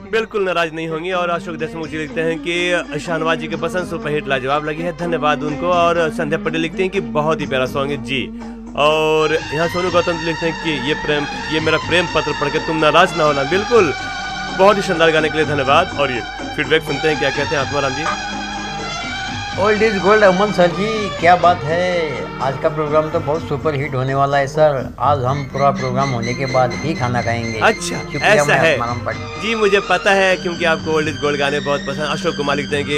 बिल्कुल नाराज नहीं होंगी। और अशोक देशमुख जी लिखते हैं कि शाहनवाज जी के पसंद सुपरहिट लाजवाब लगी है, धन्यवाद उनको। और संध्या पटेल लिखते हैं कि बहुत ही प्यारा सॉन्ग है जी। और यहाँ सोनू गौतम लिखते हैं कि ये मेरा प्रेम पत्र पढ़ के तुम नाराज ना होना। बिल्कुल, बहुत ही शानदार गाने के लिए धन्यवाद। और ये फीडबैक सुनते हैं क्या कहते हैं आत्माराम जी। Old is gold Aman sir जी, क्या बात है। आज का प्रोग्राम तो बहुत सुपर हिट होने वाला है सर। आज हम पूरा प्रोग्राम होने के बाद ही खाना खाएंगे। अच्छा, ऐसा है जी, मुझे पता है क्योंकि आपको ओल्ड इज गोल्ड गाने बहुत पसंद। अशोक कुमार लिखते हैं कि